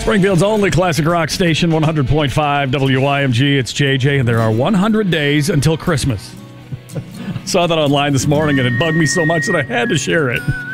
Springfield's only classic rock station, 100.5 WYMG. It's JJ, and there are 100 days until Christmas. Saw that online this morning, and it bugged me so much that I had to share it.